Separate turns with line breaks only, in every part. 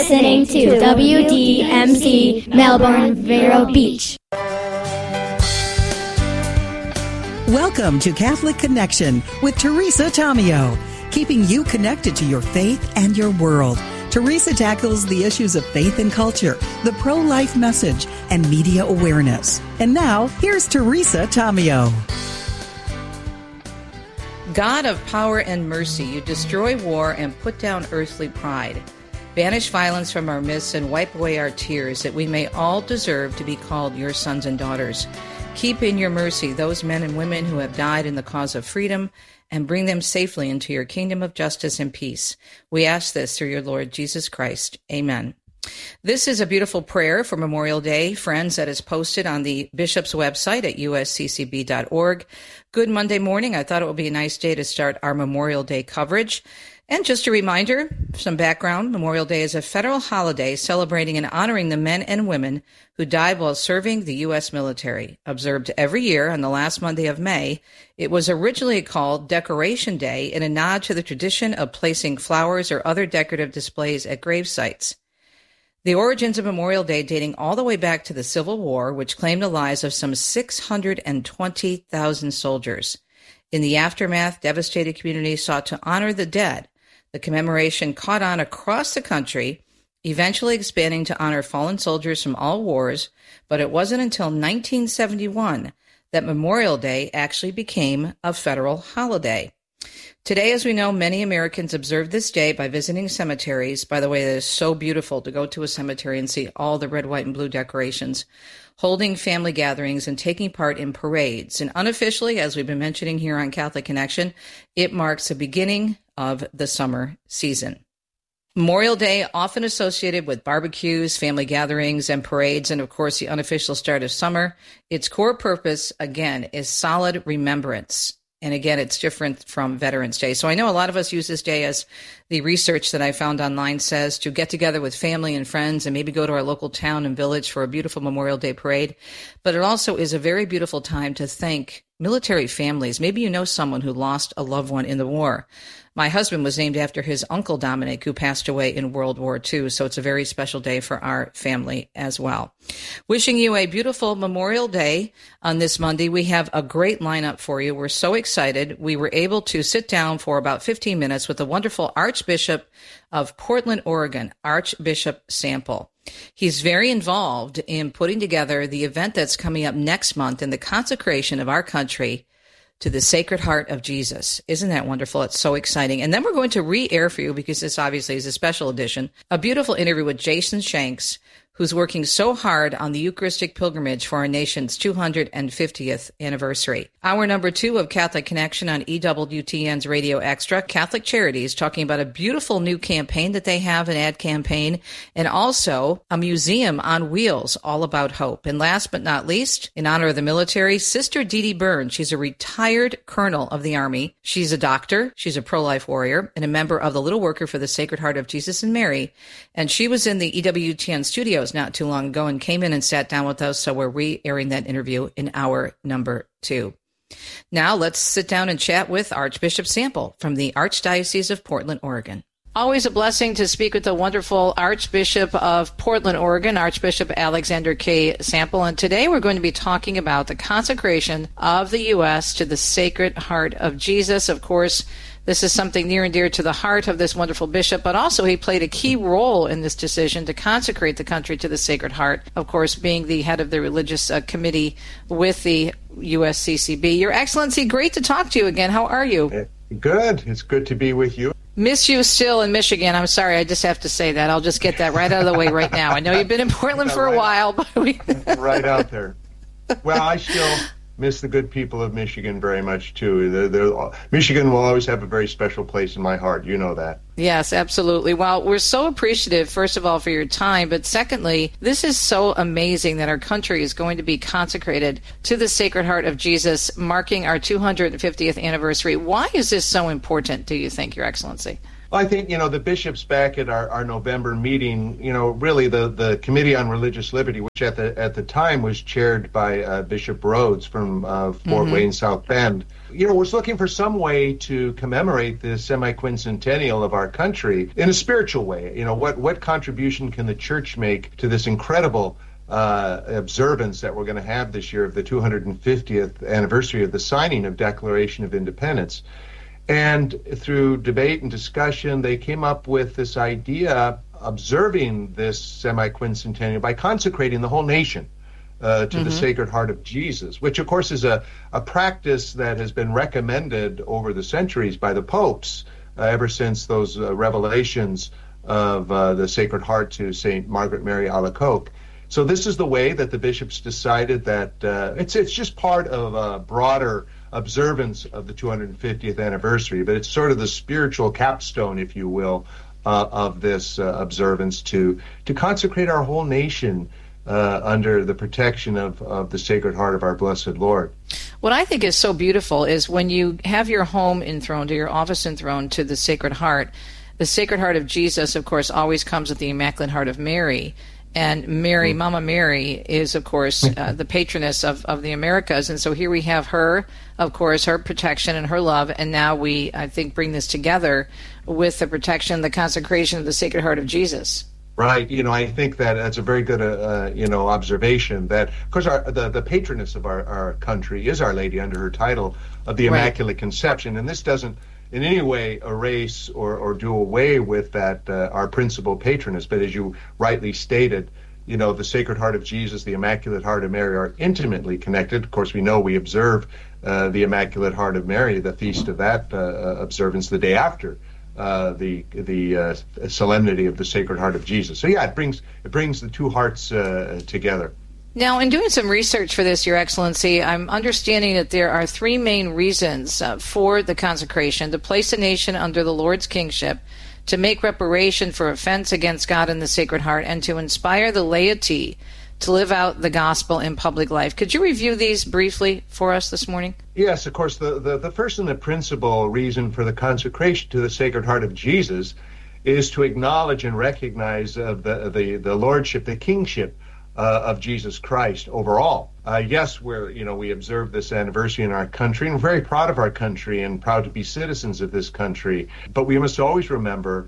listening to WDMC Melbourne Vero Beach.
Welcome to Catholic Connection with Teresa Tomeo, keeping you connected to your faith and your world. Teresa tackles the issues of faith and culture, the pro-life message, and media awareness. And now, here's Teresa Tomeo.
God of power and mercy, you destroy war and put down earthly pride. Banish violence from our midst and wipe away our tears, that we may all deserve to be called your sons and daughters. Keep in your mercy those men and women who have died in the cause of freedom, and bring them safely into your kingdom of justice and peace. We ask this through your Lord Jesus Christ. Amen. This is a beautiful prayer for Memorial Day, friends, that is posted on the Bishop's website at usccb.org. Good Monday morning. I thought it would be a nice day to start our Memorial Day coverage. And just a reminder, some background, Memorial Day is a federal holiday celebrating and honoring the men and women who died while serving the U.S. military. Observed every year on the last Monday of May, it was originally called Decoration Day in a nod to the tradition of placing flowers or other decorative displays at grave sites. The origins of Memorial Day dating all the way back to the Civil War, which claimed the lives of some 620,000 soldiers. In the aftermath, devastated communities sought to honor the dead. The commemoration caught on across the country, eventually expanding to honor fallen soldiers from all wars, but it wasn't until 1971 that Memorial Day actually became a federal holiday. Today, as we know, many Americans observe this day by visiting cemeteries. By the way, it is so beautiful to go to a cemetery and see all the red, white, and blue decorations, holding family gatherings and taking part in parades. And unofficially, as we've been mentioning here on Catholic Connection, it marks the beginning of the summer season. Memorial Day, often associated with barbecues, family gatherings, and parades, and of course the unofficial start of summer. Its core purpose, again, is solid remembrance. And again, it's different from Veterans Day. So I know a lot of us use this day, as the research that I found online says, to get together with family and friends and maybe go to our local town and village for a beautiful Memorial Day parade. But it also is a very beautiful time to thank military families. Maybe you know someone who lost a loved one in the war. My husband was named after his uncle Dominic, who passed away in World War II, so it's a very special day for our family as well. Wishing you a beautiful Memorial Day on this Monday. We have a great lineup for you. We're so excited. We were able to sit down for about 15 minutes with the wonderful Archbishop of Portland, Oregon, Archbishop Sample. He's very involved in putting together the event that's coming up next month in the consecration of our country to the Sacred Heart of Jesus. Isn't that wonderful? It's so exciting. And then we're going to re-air for you, because this obviously is a special edition, a beautiful interview with Jason Shanks, who's working so hard on the Eucharistic pilgrimage for our nation's 250th anniversary. Hour number 2 of Catholic Connection on EWTN's Radio Extra, Catholic Charities, talking about a beautiful new campaign that they have, an ad campaign, and also a museum on wheels all about hope. And last but not least, in honor of the military, Sister Dee Dee Burns. She's a retired colonel of the Army. She's a doctor, she's a pro-life warrior, and a member of the Little Worker for the Sacred Heart of Jesus and Mary. And she was in the EWTN studios not too long ago and came in and sat down with us, so we're re-airing that interview in hour number 2. Now let's sit down and chat with Archbishop Sample from the Archdiocese of Portland, Oregon. Always a blessing to speak with the wonderful Archbishop of Portland, Oregon, Archbishop Alexander K. Sample. And today we're going to be talking about the consecration of the U.S. to the Sacred Heart of Jesus. Of course, this is something near and dear to the heart of this wonderful bishop, but also he played a key role in this decision to consecrate the country to the Sacred Heart, of course, being the head of the religious committee with the USCCB. Your Excellency, great to talk to you again. How are you?
Good. It's good to be with you.
Miss you still in Michigan. I'm sorry, I just have to say that. I'll just get that right out of the way right now. I know you've been in Portland for a while, but
right out there. Well, I still miss the good people of Michigan very much, too. Michigan will always have a very special place in my heart. You know that.
Yes, absolutely. Well, we're so appreciative, first of all, for your time. But secondly, this is so amazing that our country is going to be consecrated to the Sacred Heart of Jesus, marking our 250th anniversary. Why is this so important, do you think, Your Excellency?
I think, the bishops back at our November meeting, really the Committee on Religious Liberty, which at the time was chaired by Bishop Rhodes from Fort Wayne, South Bend, was looking for some way to commemorate the semi-quincentennial of our country in a spiritual way. What contribution can the church make to this incredible observance that we're going to have this year of the 250th anniversary of the signing of Declaration of Independence? And through debate and discussion, they came up with this idea observing this semi-quincentennial by consecrating the whole nation to the Sacred Heart of Jesus, which, of course, is a practice that has been recommended over the centuries by the popes ever since those revelations of the Sacred Heart to St. Margaret Mary Alacoque. So this is the way that the bishops decided that it's just part of a broader observance of the 250th anniversary, but it's sort of the spiritual capstone, if you will, of this observance to consecrate our whole nation under the protection of the Sacred Heart of our Blessed Lord.
What I think is so beautiful is when you have your home enthroned or your office enthroned to the Sacred Heart of Jesus, of course, always comes with the Immaculate Heart of Mary. And Mary, Mama Mary, is, of course, the patroness of the Americas. And so here we have her, of course, her protection and her love. And now we, I think, bring this together with the protection, the consecration of the Sacred Heart of Jesus.
Right. I think that's a very good, observation that, of course, the patroness of our country is Our Lady under her title of the Immaculate Conception. And this doesn't in any way erase or do away with that, our principal patroness. But as you rightly stated, the Sacred Heart of Jesus, the Immaculate Heart of Mary are intimately connected. Of course, we know we observe the Immaculate Heart of Mary, the feast of that observance, the day after the solemnity of the Sacred Heart of Jesus. So yeah, it brings the two hearts together.
Now, in doing some research for this, Your Excellency, I'm understanding that there are three main reasons for the consecration: to place a nation under the Lord's kingship, to make reparation for offense against God and the Sacred Heart, and to inspire the laity to live out the gospel in public life. Could you review these briefly for us this morning?
Yes, of course. The first and the principal reason for the consecration to the Sacred Heart of Jesus is to acknowledge and recognize the lordship, the kingship of Jesus Christ overall. Yes, we observe this anniversary in our country, and we're very proud of our country and proud to be citizens of this country. But we must always remember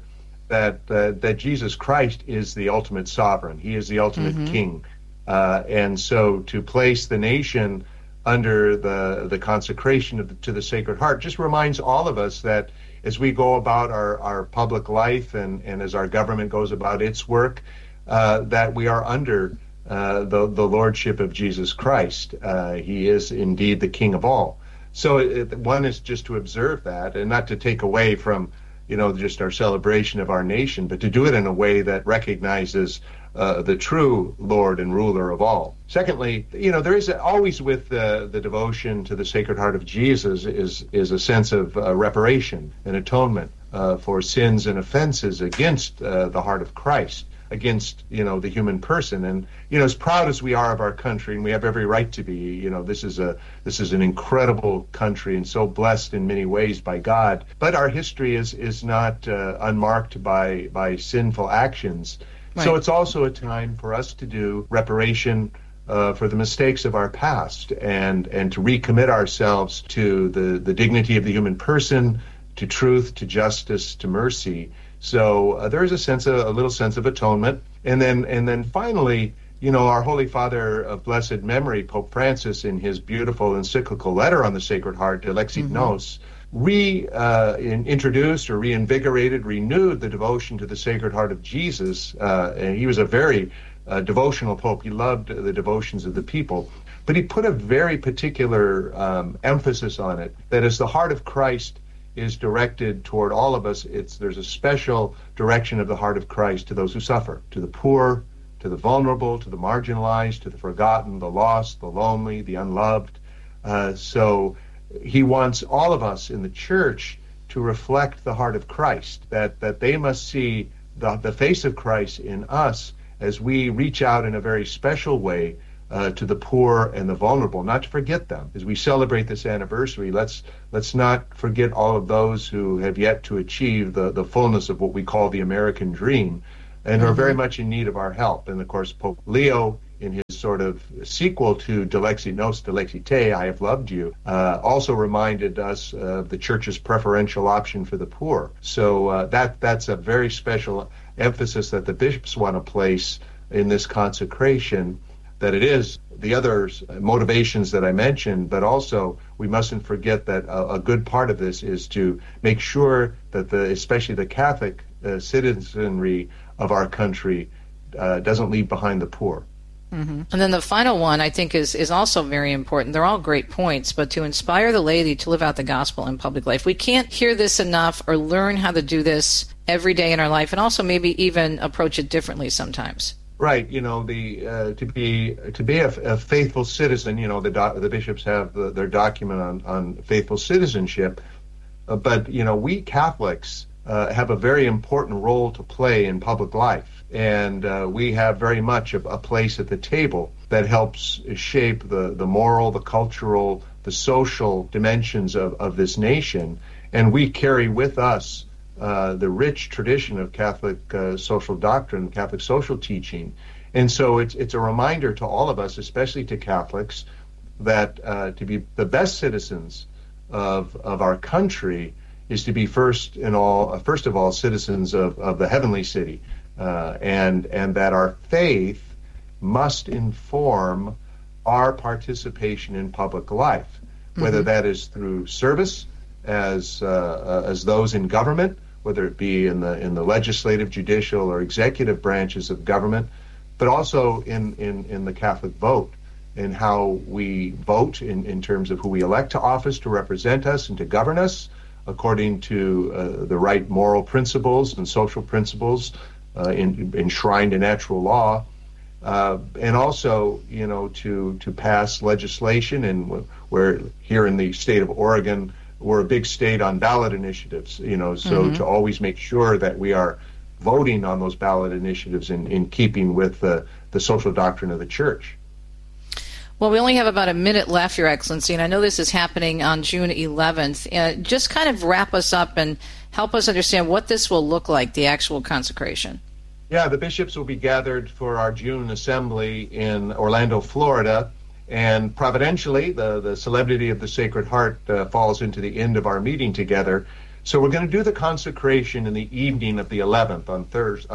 that Jesus Christ is the ultimate sovereign. He is the ultimate king. And so to place the nation under the consecration to the Sacred Heart just reminds all of us that as we go about our public life and as our government goes about its work, that we are under the lordship of Jesus Christ. He is indeed the King of all. So one is just to observe that and not to take away from, just our celebration of our nation, but to do it in a way that recognizes the true Lord and ruler of all. Secondly, there is always with the devotion to the Sacred Heart of Jesus is a sense of reparation and atonement for sins and offenses against the heart of Christ, against the human person. And as proud as we are of our country, and we have every right to be, this is an incredible country and so blessed in many ways by God. But our history is not unmarked by sinful actions. Right. So it's also a time for us to do reparation for the mistakes of our past and to recommit ourselves to the dignity of the human person, to truth, to justice, to mercy. So there is a little sense of atonement. And then finally, our Holy Father of blessed memory, Pope Francis, in his beautiful encyclical letter on the Sacred Heart, De Lexit Nos, introduced or reinvigorated, renewed the devotion to the Sacred Heart of Jesus. And he was a very devotional Pope. He loved the devotions of the people. But he put a very particular emphasis on it, that as the heart of Christ is directed toward all of us, there's a special direction of the heart of Christ to those who suffer, to the poor, to the vulnerable, to the marginalized, to the forgotten, the lost, the lonely, the unloved. So he wants all of us in the church to reflect the heart of Christ, that they must see the face of Christ in us as we reach out in a very special way to the poor and the vulnerable, not to forget them. As we celebrate this anniversary, let's not forget all of those who have yet to achieve the fullness of what we call the American dream and are very much in need of our help. And of course, Pope Leo, in his sort of sequel to Dilexi Nos, Dilexi Te, I Have Loved You, also reminded us of the Church's preferential option for the poor. So that's a very special emphasis that the bishops want to place in this consecration, that it is the other motivations that I mentioned, but also we mustn't forget that a good part of this is to make sure that especially the Catholic citizenry of our country doesn't leave behind the poor.
Mm-hmm. And then the final one, I think, is also very important. They're all great points, but to inspire the laity to live out the gospel in public life. We can't hear this enough or learn how to do this every day in our life, and also maybe even approach it differently sometimes.
Right, to be a faithful citizen. The bishops have their document on faithful citizenship, but we Catholics have a very important role to play in public life, and we have very much a place at the table that helps shape the moral, the cultural, the social dimensions of this nation, and we carry with us the rich tradition of Catholic social doctrine, Catholic social teaching. And so it's a reminder to all of us, especially to Catholics, that to be the best citizens of our country is to be first of all citizens of the heavenly city, and that our faith must inform our participation in public life, whether that is through service as those in government, whether it be in the legislative, judicial, or executive branches of government, but also in the Catholic vote, in how we vote in terms of who we elect to office to represent us and to govern us according to the right moral principles and social principles enshrined in natural law, and also to pass legislation. And we're here in the state of Oregon, we're a big state on ballot initiatives, so to always make sure that we are voting on those ballot initiatives in keeping with the social doctrine of the Church.
Well, we only have about a minute left, Your Excellency, and I know this is happening on June 11th. Just kind of wrap us up and help us understand what this will look like, the actual consecration.
Yeah, the bishops will be gathered for our June assembly in Orlando, Florida. And providentially, the Solemnity of the Sacred Heart falls into the end of our meeting together. So we're going to do the consecration in the evening of the 11th on Thursday,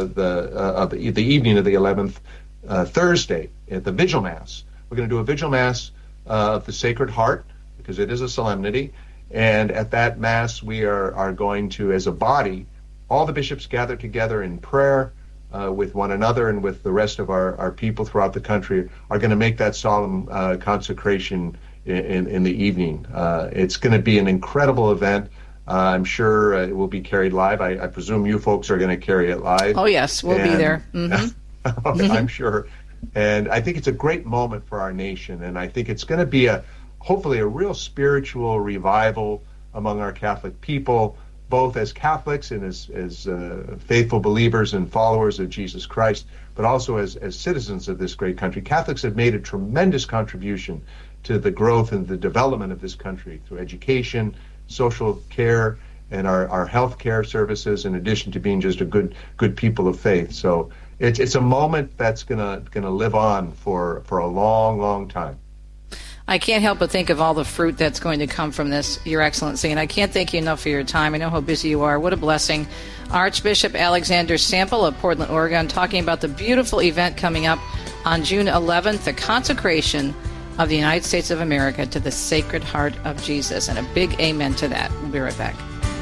the evening of the 11th, Thursday at the Vigil Mass. We're going to do a Vigil Mass of the Sacred Heart because it is a solemnity. And at that Mass, we are going to, as a body, all the bishops gather together in prayer with one another and with the rest of our people throughout the country, are going to make that solemn consecration in the evening. It's going to be an incredible event. I'm sure it will be carried live. I presume you folks are going to carry it live.
Oh, yes, we'll be there.
I'm sure. And I think it's a great moment for our nation, and I think it's going to be hopefully a real spiritual revival among our Catholic people, both as Catholics and as faithful believers and followers of Jesus Christ, but also as citizens of this great country. Catholics have made a tremendous contribution to the growth and the development of this country through education, social care, and our health care services, in addition to being just a good people of faith. So it's a moment that's gonna live on for a long, long time.
I can't help but think of all the fruit that's going to come from this, Your Excellency, and I can't thank you enough for your time. I know how busy you are. What a blessing. Archbishop Alexander Sample of Portland, Oregon, talking about the beautiful event coming up on June 11th, the consecration of the United States of America to the Sacred Heart of Jesus, and a big amen to that. We'll be right back.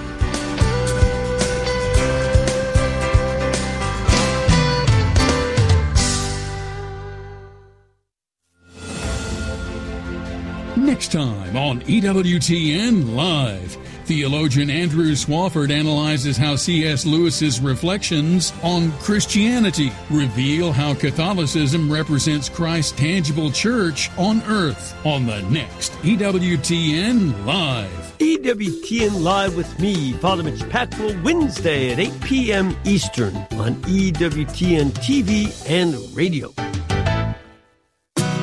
Next time on EWTN Live, theologian Andrew Swafford analyzes how C.S. Lewis's reflections on Christianity reveal how Catholicism represents Christ's tangible church on earth on the next EWTN Live.
EWTN Live with me, Father Mitch Patwell, Wednesday at 8 p.m. Eastern on EWTN TV and radio.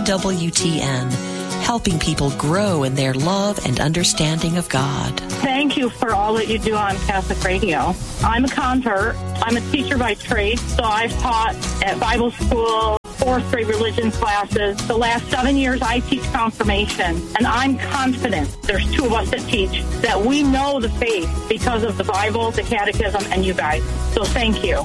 EWTN, helping people grow in their love and understanding of God.
Thank you for all that you do on Catholic Radio. I'm a convert. I'm a teacher by trade, so I've taught at Bible school, fourth grade religion classes. The last 7 years I teach confirmation, and I'm confident, there's two of us that teach, that we know the faith because of the Bible, the catechism, and you guys. So thank you.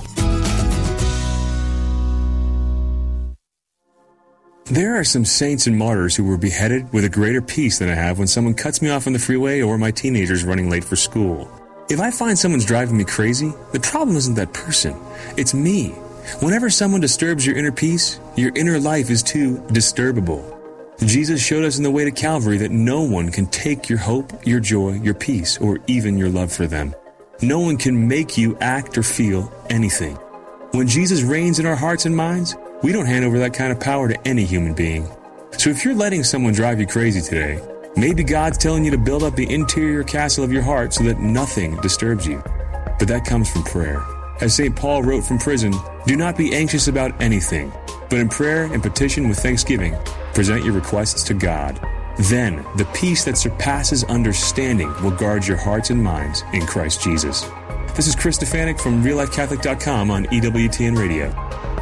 There are some saints and martyrs who were beheaded with a greater peace than I have when someone cuts me off on the freeway or my teenager's running late for school. If I find someone's driving me crazy, the problem isn't that person. It's me. Whenever someone disturbs your inner peace, your inner life is too disturbable. Jesus showed us in the way to Calvary that no one can take your hope, your joy, your peace, or even your love for them. No one can make you act or feel anything. When Jesus reigns in our hearts and minds, we don't hand over that kind of power to any human being. So if you're letting someone drive you crazy today, maybe God's telling you to build up the interior castle of your heart so that nothing disturbs you. But that comes from prayer. As St. Paul wrote from prison, do not be anxious about anything, but in prayer and petition with thanksgiving, present your requests to God. Then the peace that surpasses understanding will guard your hearts and minds in Christ Jesus. This is Chris Stefanik from RealLifeCatholic.com on EWTN Radio.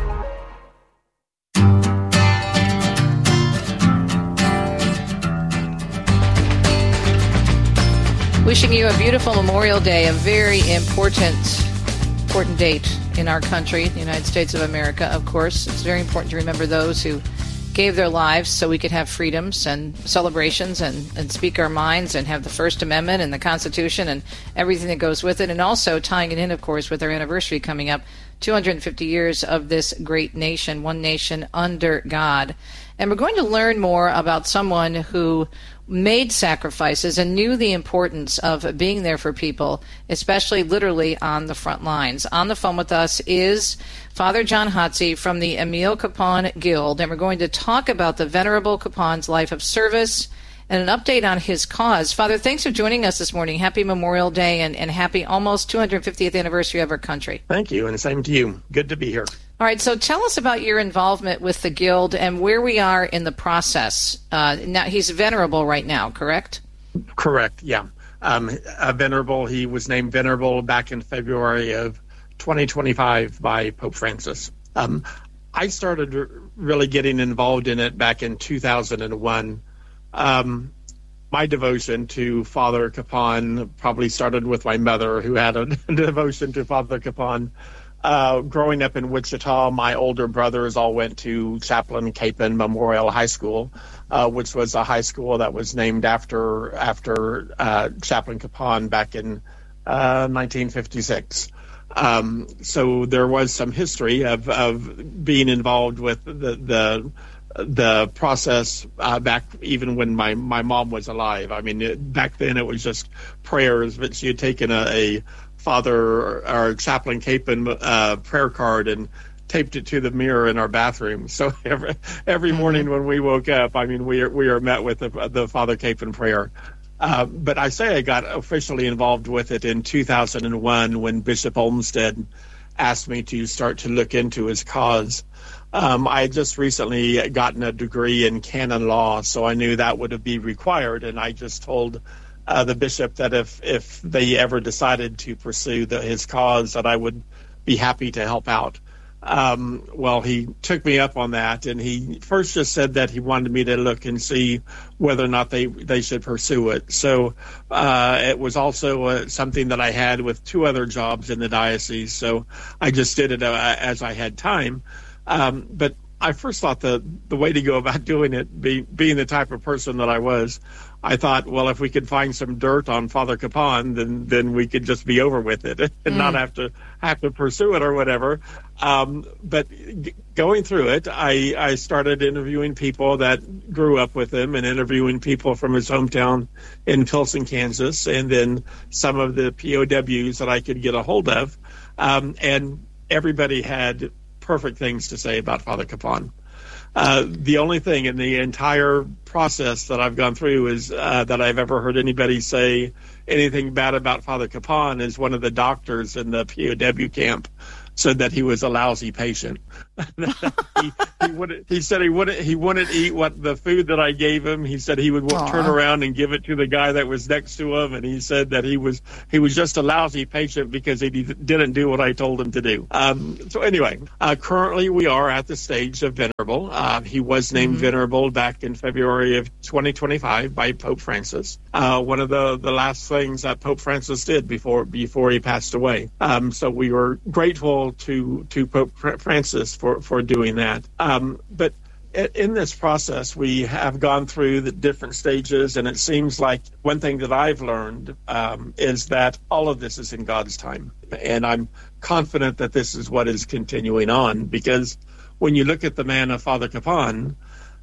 Wishing you a beautiful Memorial Day, a very important date in our country, the United States of America, of course. It's very important to remember those who gave their lives so we could have freedoms and celebrations and speak our minds and have the First Amendment and the Constitution and everything that goes with it. And also tying it in, of course, with our anniversary coming up, 250 years of this great nation, one nation under God. And we're going to learn more about someone who made sacrifices and knew the importance of being there for people, especially literally on the front lines. On the phone with us is Father John Hotze from the Emile Capon Guild, and we're going to talk about the Venerable Capon's life of service and an update on his cause. Father, thanks for joining us this morning. Happy Memorial Day and happy almost 250th anniversary of our country.
Thank you, and the same to you. Good to be here.
All right, so tell us about your involvement with the Guild and where we are in the process. Now, he's venerable right now, correct?
Correct, yeah. Venerable, he was named venerable back in February of 2025 by Pope Francis. I started really getting involved in it back in 2001. My devotion to Father Capon probably started with my mother, who had a devotion to Father Capon. Growing up in Wichita, my older brothers all went to Chaplain Capon Memorial High School, which was a high school that was named after Chaplain Capon back in 1956. So there was some history of being involved with the process back even when my mom was alive. I mean, back then it was just prayers, but she had taken a Father or Chaplain Capon prayer card and taped it to the mirror in our bathroom. So every morning when we woke up, I mean, we are met with the Father Capon prayer. But I say I got officially involved with it in 2001 when Bishop Olmsted asked me to start to look into his cause. I had just recently gotten a degree in canon law, so I knew that would be required, and I just told the bishop that if they ever decided to pursue his cause, that I would be happy to help out. Well, he took me up on that, and he first just said that he wanted me to look and see whether or not they should pursue it. So it was also something that I had with two other jobs in the diocese, so I just did it as I had time. But I first thought the way to go about doing it, being the type of person that I was, I thought, well, if we could find some dirt on Father Capon, then we could just be over with it and not have to pursue it or whatever. But going through it, I started interviewing people that grew up with him and interviewing people from his hometown in Pilsen, Kansas, and then some of the POWs that I could get a hold of. And everybody had perfect things to say about Father Capon. The only thing in the entire process that I've gone through is that I've ever heard anybody say anything bad about Father Capon is one of the doctors in the POW camp said that he was a lousy patient. He said he wouldn't eat the food that I gave him. He said he would turn around and give it to the guy that was next to him, and he said that he was just a lousy patient because he didn't do what I told him to do. So anyway, currently we are at the stage of venerable. He was named venerable back in February of 2025 by Pope Francis. One of the last things that Pope Francis did before he passed away. So we were grateful to Pope Francis for doing that. But in this process, we have gone through the different stages, and it seems like one thing that I've learned is that all of this is in God's time. And I'm confident that this is what is continuing on, because when you look at the man of Father Capon,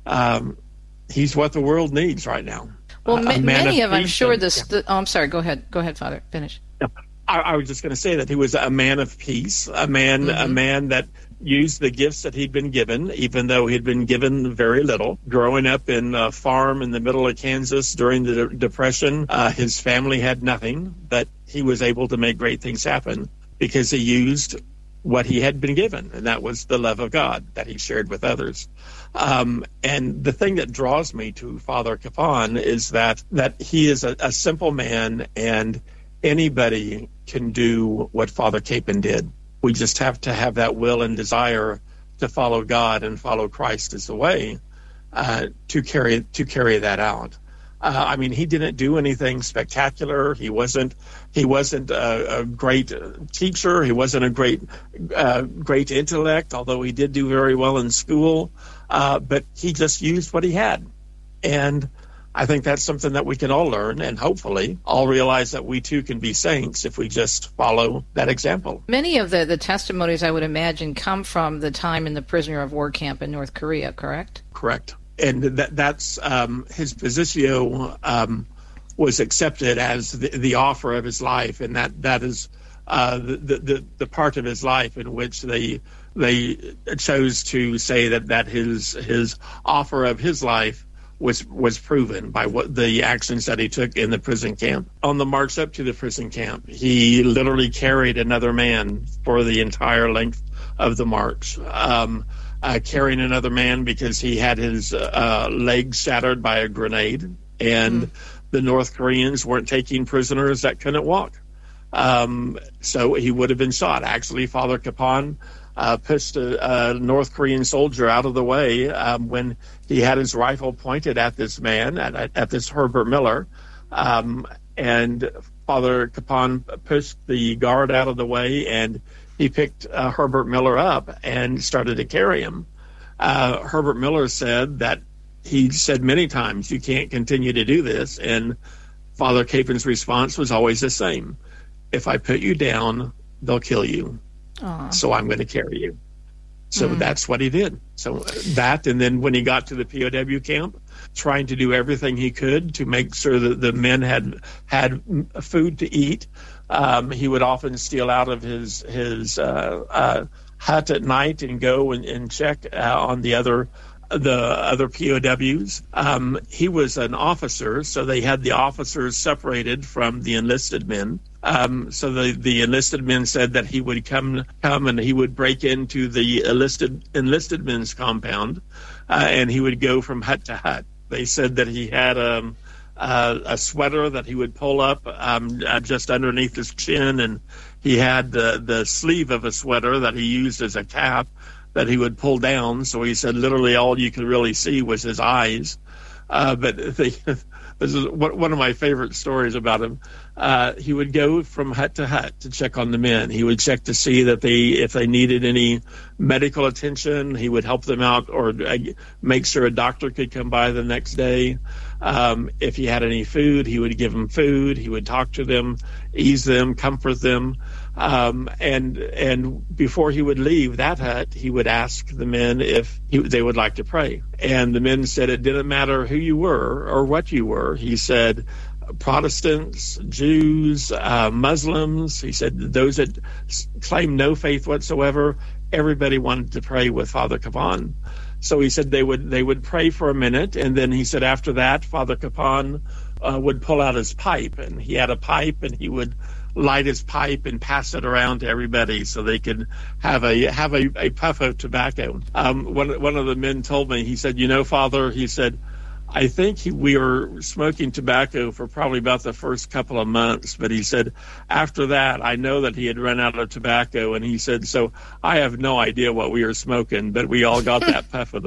he's what the world needs right now.
Well, many of, I'm sure I'm sorry, go ahead, Father, finish.
I was just going to say that he was a man of peace, a man that used the gifts that he'd been given, even though he'd been given very little. Growing up in a farm in the middle of Kansas during the Depression, his family had nothing, but he was able to make great things happen because he used what he had been given, and that was the love of God that he shared with others. And the thing that draws me to Father Capon is that he is a simple man, and anybody can do what Father Capon did. We just have to have that will and desire to follow God and follow Christ as the way to carry that out. I mean, he didn't do anything spectacular. He wasn't a great teacher. He wasn't a great intellect, although he did do very well in school. But he just used what he had, and I think that's something that we can all learn, and hopefully all realize that we too can be saints if we just follow that example.
Many of the testimonies, I would imagine, come from the time in the prisoner of war camp in North Korea, correct?
Correct. And that's his positio was accepted as the offer of his life, and that is the part of his life in which they chose to say that his offer of his life was proven by what the actions that he took in the prison camp. On the march up to the prison camp, he literally carried another man for the entire length of the march, carrying another man because he had his legs shattered by a grenade, and the North Koreans weren't taking prisoners that couldn't walk. So he would have been shot. Actually, Father Capon pushed a North Korean soldier out of the way when he had his rifle pointed at this man, at this Herbert Miller, and Father Capon pushed the guard out of the way, and he picked Herbert Miller up and started to carry him. Herbert Miller said that he said many times, "You can't continue to do this," and Father Capon's response was always the same: "If I put you down, they'll kill you. Aww. So I'm going to carry you." So that's what he did. So that, and then when he got to the POW camp, trying to do everything he could to make sure that the men had food to eat. He would often steal out of his hut at night and go and check on the other POWs. He was an officer, so they had the officers separated from the enlisted men. So the enlisted men said that he would come and he would break into the enlisted men's compound, and he would go from hut to hut. They said that he had a sweater that he would pull up just underneath his chin, and he had the sleeve of a sweater that he used as a cap that he would pull down. So he said literally all you could really see was his eyes. But this is one of my favorite stories about him. He would go from hut to hut to check on the men. He would check to see that if they needed any medical attention, he would help them out or make sure a doctor could come by the next day. If he had any food, he would give them food. He would talk to them, ease them, comfort them. And before he would leave that hut, he would ask the men if they would like to pray. And the men said it didn't matter who you were or what you were. He said Protestants, Jews, Muslims. He said those that claim no faith whatsoever, everybody wanted to pray with Father Capon. So he said they would pray for a minute, and then he said after that, Father Capon would pull out his pipe, and he had a pipe, and he would light his pipe and pass it around to everybody so they could have a puff of tobacco. One of the men told me, he said, Father, he said, I think we were smoking tobacco for probably about the first couple of months, but he said after that, I know that he had run out of tobacco, and he said, so I have no idea what we were smoking, but we all got that puff of